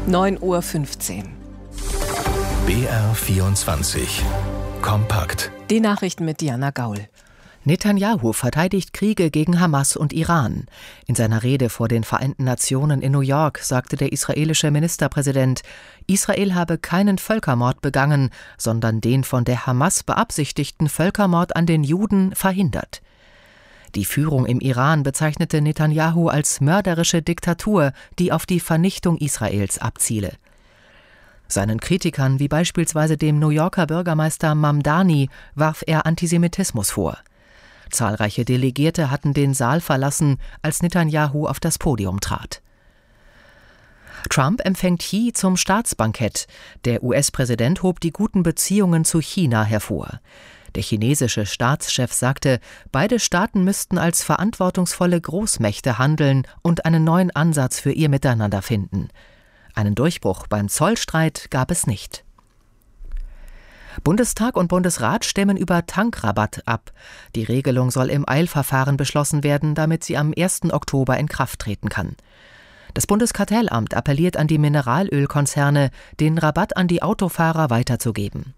9:15 Uhr. BR24 Kompakt. Die Nachrichten mit Diana Gaul. Netanjahu verteidigt Kriege gegen Hamas und Iran. In seiner Rede vor den Vereinten Nationen in New York sagte der israelische Ministerpräsident, Israel habe keinen Völkermord begangen, sondern den von der Hamas beabsichtigten Völkermord an den Juden verhindert. Die Führung im Iran bezeichnete Netanjahu als mörderische Diktatur, die auf die Vernichtung Israels abziele. Seinen Kritikern, wie beispielsweise dem New Yorker Bürgermeister Mamdani, warf er Antisemitismus vor. Zahlreiche Delegierte hatten den Saal verlassen, als Netanjahu auf das Podium trat. Trump empfängt Xi zum Staatsbankett. Der US-Präsident hob die guten Beziehungen zu China hervor. Der chinesische Staatschef sagte, beide Staaten müssten als verantwortungsvolle Großmächte handeln und einen neuen Ansatz für ihr Miteinander finden. Einen Durchbruch beim Zollstreit gab es nicht. Bundestag und Bundesrat stimmen über Tankrabatt ab. Die Regelung soll im Eilverfahren beschlossen werden, damit sie am 1. Oktober in Kraft treten kann. Das Bundeskartellamt appelliert an die Mineralölkonzerne, den Rabatt an die Autofahrer weiterzugeben.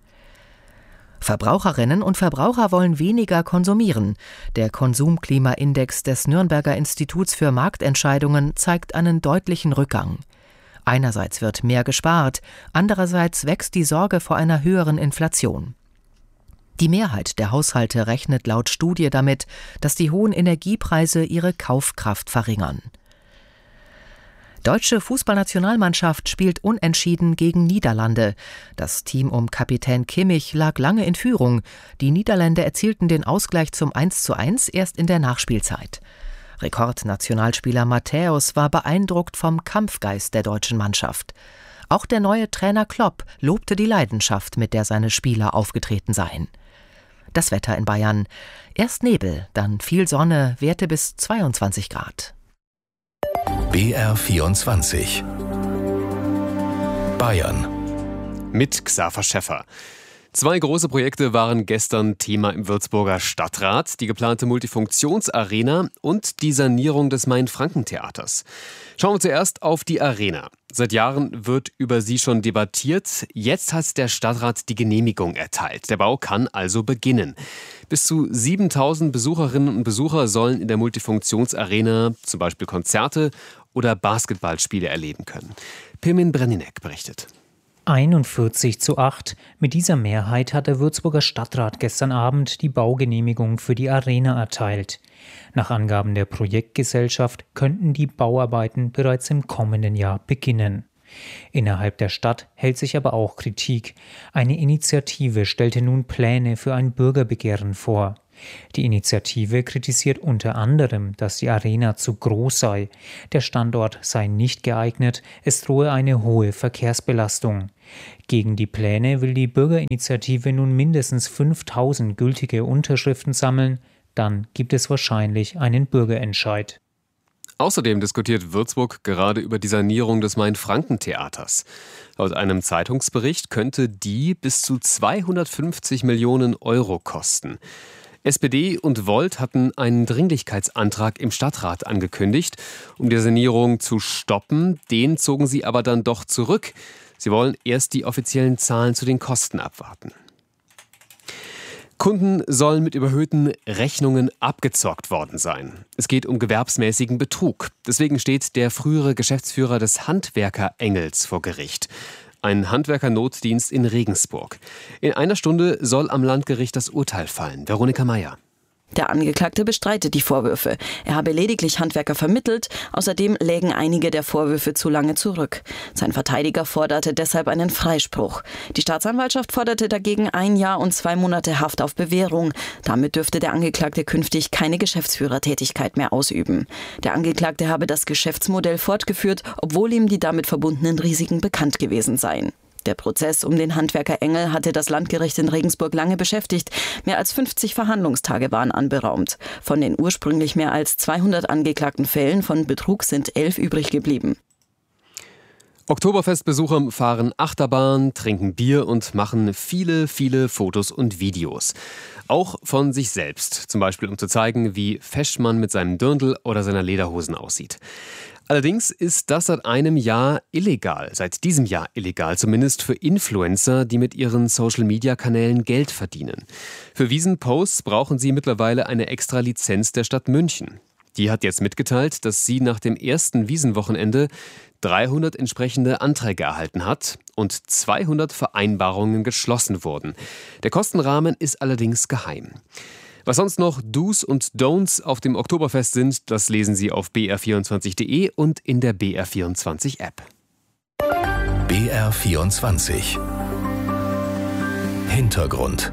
Verbraucherinnen und Verbraucher wollen weniger konsumieren. Der Konsumklimaindex des Nürnberger Instituts für Marktentscheidungen zeigt einen deutlichen Rückgang. Einerseits wird mehr gespart, andererseits wächst die Sorge vor einer höheren Inflation. Die Mehrheit der Haushalte rechnet laut Studie damit, dass die hohen Energiepreise ihre Kaufkraft verringern. Deutsche Fußballnationalmannschaft spielt unentschieden gegen Niederlande. Das Team um Kapitän Kimmich lag lange in Führung. Die Niederländer erzielten den Ausgleich zum 1:1 erst in der Nachspielzeit. Rekordnationalspieler Matthäus war beeindruckt vom Kampfgeist der deutschen Mannschaft. Auch der neue Trainer Klopp lobte die Leidenschaft, mit der seine Spieler aufgetreten seien. Das Wetter in Bayern. Erst Nebel, dann viel Sonne, Werte bis 22 Grad. BR24 Bayern mit Xaver Schäffer. 2 große Projekte waren gestern Thema im Würzburger Stadtrat: die geplante Multifunktionsarena und die Sanierung des Main-Franken-Theaters. Schauen wir zuerst auf die Arena. Seit Jahren wird über sie schon debattiert. Jetzt hat der Stadtrat die Genehmigung erteilt. Der Bau kann also beginnen. Bis zu 7.000 Besucherinnen und Besucher sollen in der Multifunktionsarena zum Beispiel Konzerte oder Basketballspiele erleben können. Pirmin Breninek berichtet. 41:8. Mit dieser Mehrheit hat der Würzburger Stadtrat gestern Abend die Baugenehmigung für die Arena erteilt. Nach Angaben der Projektgesellschaft könnten die Bauarbeiten bereits im kommenden Jahr beginnen. Innerhalb der Stadt hält sich aber auch Kritik. Eine Initiative stellte nun Pläne für ein Bürgerbegehren vor. Die Initiative kritisiert unter anderem, dass die Arena zu groß sei. Der Standort sei nicht geeignet, es drohe eine hohe Verkehrsbelastung. Gegen die Pläne will die Bürgerinitiative nun mindestens 5.000 gültige Unterschriften sammeln. Dann gibt es wahrscheinlich einen Bürgerentscheid. Außerdem diskutiert Würzburg gerade über die Sanierung des Main-Franken-Theaters. Laut einem Zeitungsbericht könnte die bis zu 250 Millionen Euro kosten. SPD und Volt hatten einen Dringlichkeitsantrag im Stadtrat angekündigt, um die Sanierung zu stoppen. Den zogen sie aber dann doch zurück. Sie wollen erst die offiziellen Zahlen zu den Kosten abwarten. Kunden sollen mit überhöhten Rechnungen abgezockt worden sein. Es geht um gewerbsmäßigen Betrug. Deswegen steht der frühere Geschäftsführer des Handwerker-Engels vor Gericht. Ein Handwerkernotdienst in Regensburg. In einer Stunde soll am Landgericht das Urteil fallen. Veronika Meyer. Der Angeklagte bestreitet die Vorwürfe. Er habe lediglich Handwerker vermittelt. Außerdem lägen einige der Vorwürfe zu lange zurück. Sein Verteidiger forderte deshalb einen Freispruch. Die Staatsanwaltschaft forderte dagegen 1 Jahr und 2 Monate Haft auf Bewährung. Damit dürfte der Angeklagte künftig keine Geschäftsführertätigkeit mehr ausüben. Der Angeklagte habe das Geschäftsmodell fortgeführt, obwohl ihm die damit verbundenen Risiken bekannt gewesen seien. Der Prozess um den Handwerker Engel hatte das Landgericht in Regensburg lange beschäftigt. Mehr als 50 Verhandlungstage waren anberaumt. Von den ursprünglich mehr als 200 angeklagten Fällen von Betrug sind 11 übrig geblieben. Oktoberfestbesucher fahren Achterbahn, trinken Bier und machen viele Fotos und Videos. Auch von sich selbst, zum Beispiel um zu zeigen, wie fesch man mit seinem Dirndl oder seiner Lederhosen aussieht. Allerdings ist das seit diesem Jahr illegal, zumindest für Influencer, die mit ihren Social-Media-Kanälen Geld verdienen. Für Wiesn-Posts brauchen sie mittlerweile eine extra Lizenz der Stadt München. Die hat jetzt mitgeteilt, dass sie nach dem ersten Wiesn-Wochenende 300 entsprechende Anträge erhalten hat und 200 Vereinbarungen geschlossen wurden. Der Kostenrahmen ist allerdings geheim. Was sonst noch Do's und Don'ts auf dem Oktoberfest sind, das lesen Sie auf br24.de und in der BR24-App. BR24 Hintergrund.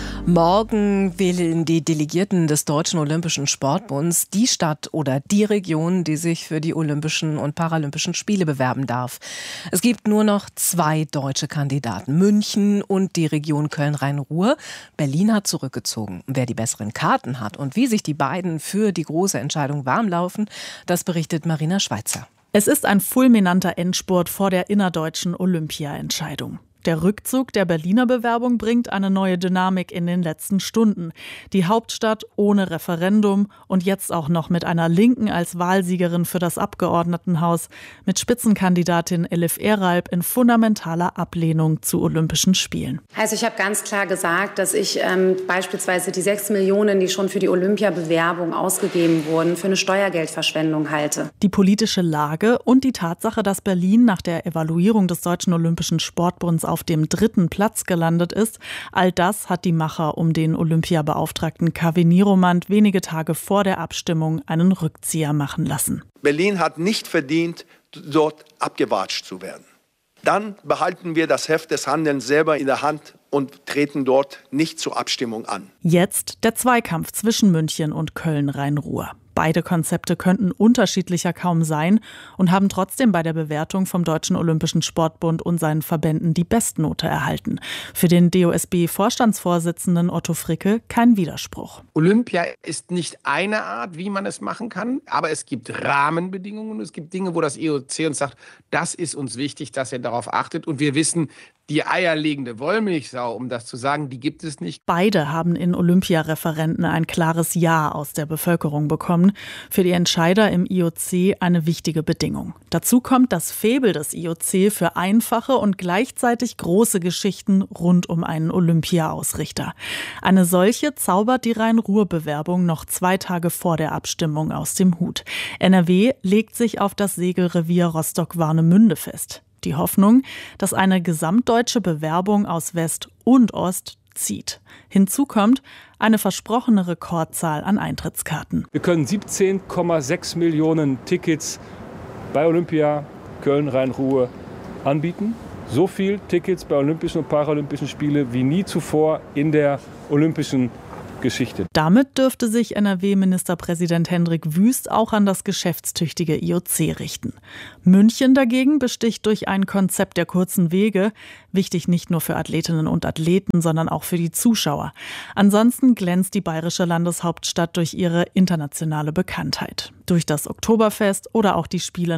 Morgen wählen die Delegierten des Deutschen Olympischen Sportbunds die Stadt oder die Region, die sich für die Olympischen und Paralympischen Spiele bewerben darf. Es gibt nur noch 2 deutsche Kandidaten, München und die Region Köln-Rhein-Ruhr. Berlin hat zurückgezogen. Wer die besseren Karten hat und wie sich die beiden für die große Entscheidung warmlaufen, das berichtet Marina Schweizer. Es ist ein fulminanter Endspurt vor der innerdeutschen Olympia-Entscheidung. Der Rückzug der Berliner Bewerbung bringt eine neue Dynamik in den letzten Stunden. Die Hauptstadt ohne Referendum und jetzt auch noch mit einer Linken als Wahlsiegerin für das Abgeordnetenhaus, mit Spitzenkandidatin Elif Eralp in fundamentaler Ablehnung zu Olympischen Spielen. Also ich habe ganz klar gesagt, dass ich beispielsweise die 6 Millionen, die schon für die Olympia-Bewerbung ausgegeben wurden, für eine Steuergeldverschwendung halte. Die politische Lage und die Tatsache, dass Berlin nach der Evaluierung des Deutschen Olympischen Sportbunds auf dem 3. Platz gelandet ist, all das hat die Macher um den Olympiabeauftragten Kaveh Niromand wenige Tage vor der Abstimmung einen Rückzieher machen lassen. Berlin hat nicht verdient, dort abgewatscht zu werden. Dann behalten wir das Heft des Handelns selber in der Hand und treten dort nicht zur Abstimmung an. Jetzt der Zweikampf zwischen München und Köln-Rhein-Ruhr. Beide Konzepte könnten unterschiedlicher kaum sein und haben trotzdem bei der Bewertung vom Deutschen Olympischen Sportbund und seinen Verbänden die Bestnote erhalten. Für den DOSB-Vorstandsvorsitzenden Otto Fricke kein Widerspruch. Olympia ist nicht eine Art, wie man es machen kann, aber es gibt Rahmenbedingungen und es gibt Dinge, wo das IOC uns sagt, das ist uns wichtig, dass ihr darauf achtet. Und wir wissen, die eierlegende Wollmilchsau, um das zu sagen, die gibt es nicht. Beide haben in Olympiareferenten ein klares Ja aus der Bevölkerung bekommen. Für die Entscheider im IOC eine wichtige Bedingung. Dazu kommt das Faible des IOC für einfache und gleichzeitig große Geschichten rund um einen Olympia-Ausrichter. Eine solche zaubert die Rhein-Ruhr-Bewerbung noch 2 Tage vor der Abstimmung aus dem Hut. NRW legt sich auf das Segelrevier Rostock-Warnemünde fest. Die Hoffnung, dass eine gesamtdeutsche Bewerbung aus West und Ost zieht. Hinzu kommt eine versprochene Rekordzahl an Eintrittskarten. Wir können 17,6 Millionen Tickets bei Olympia Köln-Rhein-Ruhr anbieten. So viel Tickets bei Olympischen und Paralympischen Spielen wie nie zuvor in der olympischen Geschichte. Damit dürfte sich NRW-Ministerpräsident Hendrik Wüst auch an das geschäftstüchtige IOC richten. München dagegen besticht durch ein Konzept der kurzen Wege, wichtig nicht nur für Athletinnen und Athleten, sondern auch für die Zuschauer. Ansonsten glänzt die bayerische Landeshauptstadt durch ihre internationale Bekanntheit. Durch das Oktoberfest oder auch die Spiele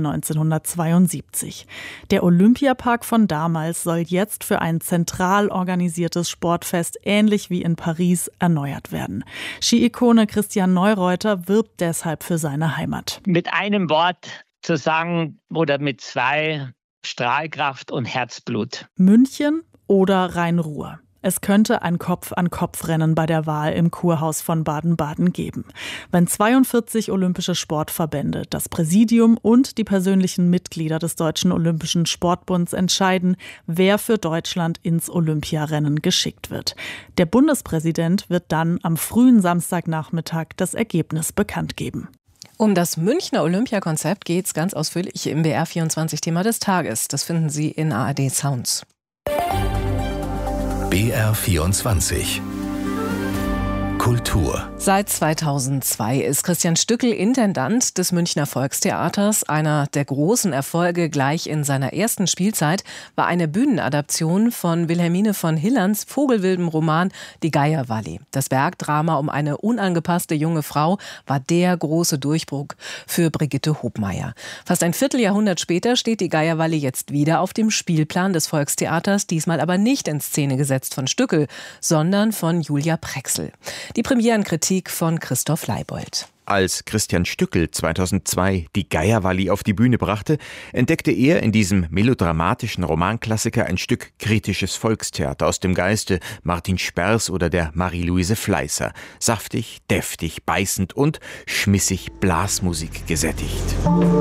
1972. Der Olympiapark von damals soll jetzt für ein zentral organisiertes Sportfest ähnlich wie in Paris erneuert werden. Ski-Ikone Christian Neureuter wirbt deshalb für seine Heimat. Mit einem Wort zu sagen oder mit 2: Strahlkraft und Herzblut. München oder Rhein-Ruhr. Es könnte ein Kopf-an-Kopf-Rennen bei der Wahl im Kurhaus von Baden-Baden geben. Wenn 42 olympische Sportverbände, das Präsidium und die persönlichen Mitglieder des Deutschen Olympischen Sportbunds entscheiden, wer für Deutschland ins Olympiarennen geschickt wird. Der Bundespräsident wird dann am frühen Samstagnachmittag das Ergebnis bekannt geben. Um das Münchner Olympiakonzept geht es ganz ausführlich im BR24-Thema des Tages. Das finden Sie in ARD Sounds. BR24 Kultur. Seit 2002 ist Christian Stückl Intendant des Münchner Volkstheaters. Einer der großen Erfolge gleich in seiner ersten Spielzeit war eine Bühnenadaption von Wilhelmine von Hillerns vogelwildem Roman Die Geierwalli. Das Werkdrama um eine unangepasste junge Frau war der große Durchbruch für Brigitte Hobmeier. Fast ein Vierteljahrhundert später steht Die Geierwalli jetzt wieder auf dem Spielplan des Volkstheaters, diesmal aber nicht in Szene gesetzt von Stückl, sondern von Julia Prexel. Die Premierenkritik von Christoph Leibold. Als Christian Stückel 2002 die Geierwalli auf die Bühne brachte, entdeckte er in diesem melodramatischen Romanklassiker ein Stück kritisches Volkstheater aus dem Geiste Martin Sperrs oder der Marie-Louise Fleißer. Saftig, deftig, beißend und schmissig Blasmusik gesättigt.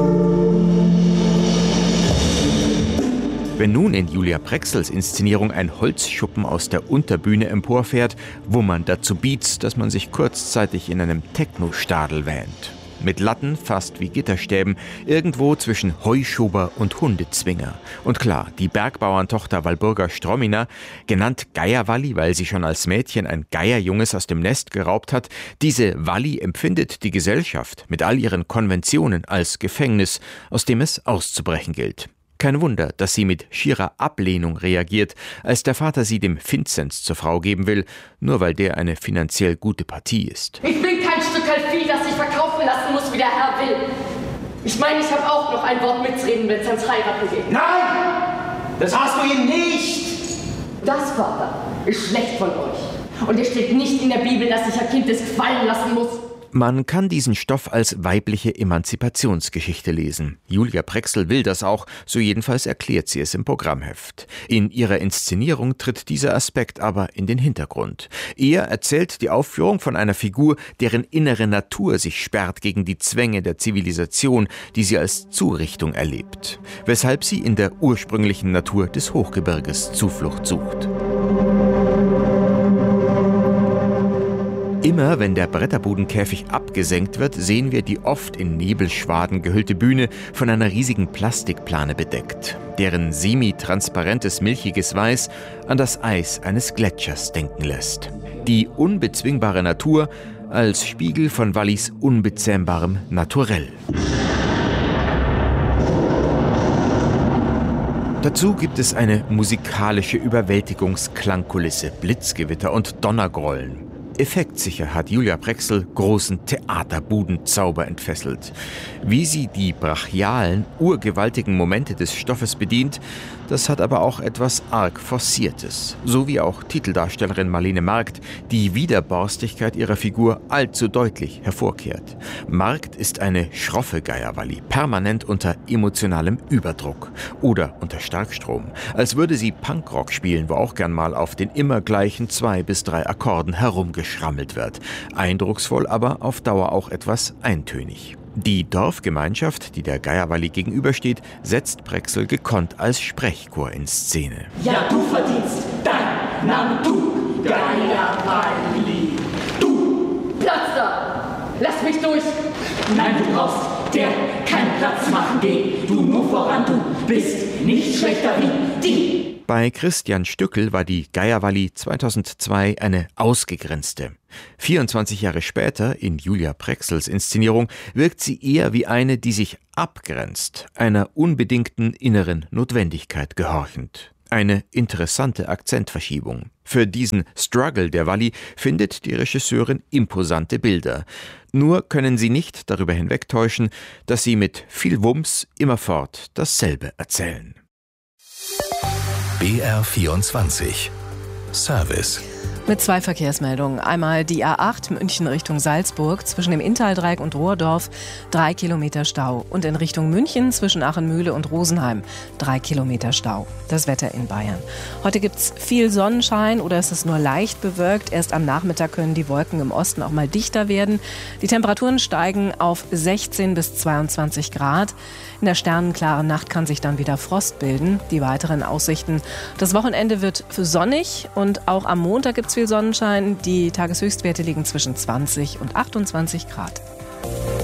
Wenn nun in Julia Prexels Inszenierung ein Holzschuppen aus der Unterbühne emporfährt, wummern dazu Beats, dass man sich kurzzeitig in einem Techno-Stadel wähnt. Mit Latten fast wie Gitterstäben, irgendwo zwischen Heuschober und Hundezwinger. Und klar, die Bergbauerntochter Walburga Stromina, genannt Geierwalli, weil sie schon als Mädchen ein Geierjunges aus dem Nest geraubt hat, diese Walli empfindet die Gesellschaft mit all ihren Konventionen als Gefängnis, aus dem es auszubrechen gilt. Kein Wunder, dass sie mit schierer Ablehnung reagiert, als der Vater sie dem Vinzenz zur Frau geben will, nur weil der eine finanziell gute Partie ist. Ich bin kein Stückerl Vieh, das sich verkaufen lassen muss, wie der Herr will. Ich meine, ich habe auch noch ein Wort mitzureden, wenn es ans Heiraten geht. Nein! Das hast du ihm nicht! Das, Vater, ist schlecht von euch. Und es steht nicht in der Bibel, dass sich ein Kind es gefallen lassen muss. Man kann diesen Stoff als weibliche Emanzipationsgeschichte lesen. Julia Prexel will das auch, so jedenfalls erklärt sie es im Programmheft. In ihrer Inszenierung tritt dieser Aspekt aber in den Hintergrund. Eher erzählt die Aufführung von einer Figur, deren innere Natur sich sperrt gegen die Zwänge der Zivilisation, die sie als Zurichtung erlebt. Weshalb sie in der ursprünglichen Natur des Hochgebirges Zuflucht sucht. Immer wenn der Bretterbudenkäfig abgesenkt wird, sehen wir die oft in Nebelschwaden gehüllte Bühne von einer riesigen Plastikplane bedeckt, deren semi-transparentes milchiges Weiß an das Eis eines Gletschers denken lässt. Die unbezwingbare Natur als Spiegel von Wallis unbezähmbarem Naturell. Dazu gibt es eine musikalische Überwältigungsklangkulisse, Blitzgewitter und Donnergrollen. Effektsicher hat Julia Prexel großen Theaterbudenzauber entfesselt. Wie sie die brachialen, urgewaltigen Momente des Stoffes bedient, das hat aber auch etwas arg Forciertes. So wie auch Titeldarstellerin Marlene Markt die Widerborstigkeit ihrer Figur allzu deutlich hervorkehrt. Markt ist eine schroffe Geierwalli, permanent unter emotionalem Überdruck oder unter Starkstrom. Als würde sie Punkrock spielen, wo auch gern mal auf den immer gleichen 2 bis 3 Akkorden herumgeschrammelt wird. Eindrucksvoll, aber auf Dauer auch etwas eintönig. Die Dorfgemeinschaft, die der Geierwalli gegenübersteht, setzt Prexel gekonnt als Sprechchor in Szene. Ja, du verdienst dein Name, du Geierwalli. Du! Platz da! Lass mich durch! Nein, du brauchst der keinen Platz machen. Geh du nur voran, du bist nicht schlechter wie die. Bei Christian Stückel war die Geierwalli 2002 eine ausgegrenzte. 24 Jahre später, in Julia Prexels Inszenierung, wirkt sie eher wie eine, die sich abgrenzt, einer unbedingten inneren Notwendigkeit gehorchend. Eine interessante Akzentverschiebung. Für diesen Struggle der Walli findet die Regisseurin imposante Bilder. Nur können sie nicht darüber hinwegtäuschen, dass sie mit viel Wumms immerfort dasselbe erzählen. BR24 Service. Mit 2 Verkehrsmeldungen. Einmal die A8 München Richtung Salzburg zwischen dem Inntal-Dreieck und Rohrdorf 3 Kilometer Stau. Und in Richtung München zwischen Achenmühle und Rosenheim 3 Kilometer Stau. Das Wetter in Bayern. Heute gibt es viel Sonnenschein oder es ist nur leicht bewölkt. Erst am Nachmittag können die Wolken im Osten auch mal dichter werden. Die Temperaturen steigen auf 16 bis 22 Grad. In der sternenklaren Nacht kann sich dann wieder Frost bilden. Die weiteren Aussichten. Das Wochenende wird sonnig und auch am Montag gibt es viel Sonnenschein. Die Tageshöchstwerte liegen zwischen 20 und 28 Grad.